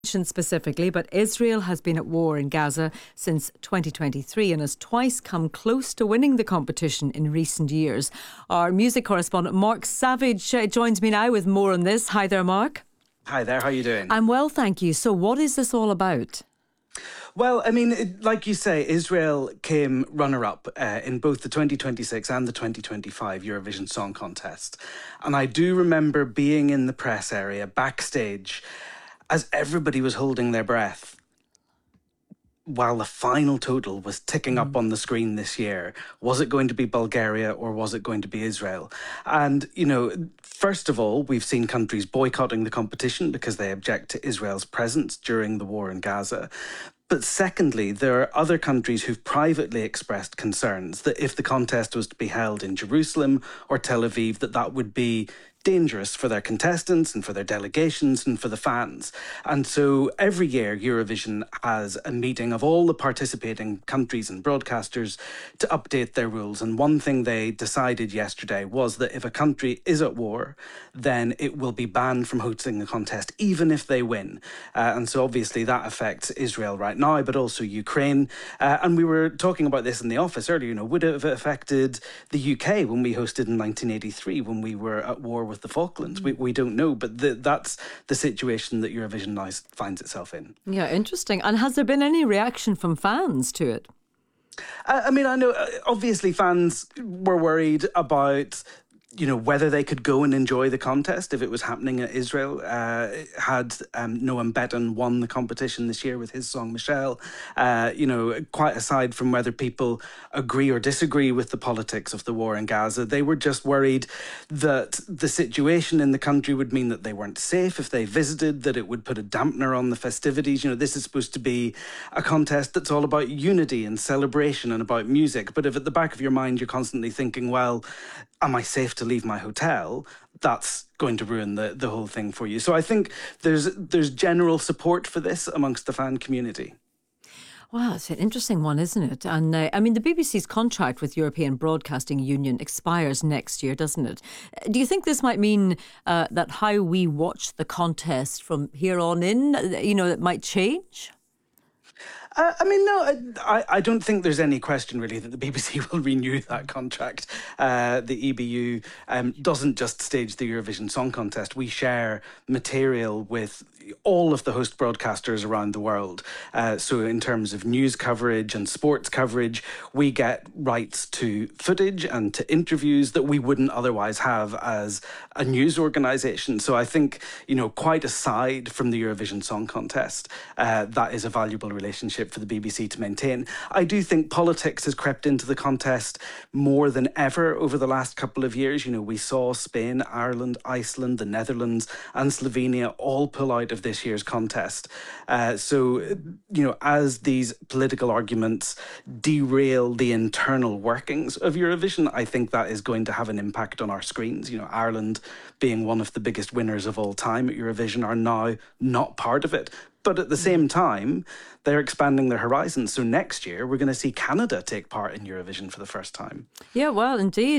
Specifically, but Israel has been at war in Gaza since 2023 and has twice come close to winning the competition in recent years. Our music correspondent Mark Savage joins me now with more on this. Hi there, Mark. Hi there, how are you doing? I'm well, thank you. So what is this all about? Well, I mean, like you say, Israel came runner-up in both the 2026 and the 2025 Eurovision Song Contest. And I do remember being in the press area, backstage, as everybody was holding their breath while the final total was ticking up on the screen this year. Was it going to be Bulgaria or was it going to be Israel? And, you know, first of all, we've seen countries boycotting the competition because they object to Israel's presence during the war in Gaza. But secondly, there are other countries who've privately expressed concerns that if the contest was to be held in Jerusalem or Tel Aviv, that would be dangerous for their contestants and for their delegations and for the fans. And so every year Eurovision has a meeting of all the participating countries and broadcasters to update their rules. And one thing they decided yesterday was that if a country is at war, then it will be banned from hosting the contest, even if they win. And so obviously that affects Israel right now, but also Ukraine. And we were talking about this in the office earlier, you know, would it have affected the UK when we hosted in 1983, when we were at war with the Falklands? We don't know, but that's the situation that Eurovision now finds itself in. Yeah, interesting. And has there been any reaction from fans to it? I mean, I know obviously fans were worried about, you know, whether they could go and enjoy the contest if it was happening at Israel. Had Noam Beton won the competition this year with his song Michelle, you know, quite aside from whether people agree or disagree with the politics of the war in Gaza, they were just worried that the situation in the country would mean that they weren't safe if they visited, that it would put a dampener on the festivities. You know, this is supposed to be a contest that's all about unity and celebration and about music. But if at the back of your mind you're constantly thinking, well, am I safe to leave my hotel? That's going to ruin the whole thing for you. So I think there's general support for this amongst the fan community. Wow, it's an interesting one, isn't it? And I mean, the BBC's contract with European Broadcasting Union expires next year, doesn't it? Do you think this might mean that how we watch the contest from here on in, you know, it might change? I mean, no, I don't think there's any question really that the BBC will renew that contract. The EBU doesn't just stage the Eurovision Song Contest. We share material with all of the host broadcasters around the world. So in terms of news coverage and sports coverage, we get rights to footage and to interviews that we wouldn't otherwise have as a news organisation. So I think, you know, quite aside from the Eurovision Song Contest, that is a valuable relationship for the BBC to maintain. I do think politics has crept into the contest more than ever over the last couple of years. You know, we saw Spain, Ireland, Iceland, the Netherlands and Slovenia all pull out of this year's contest. So, you know, as these political arguments derail the internal workings of Eurovision, I think that is going to have an impact on our screens. You know, Ireland, being one of the biggest winners of all time at Eurovision, are now not part of it. But at the same time, they're expanding their horizons. So next year, we're going to see Canada take part in Eurovision for the first time. Yeah, well, indeed.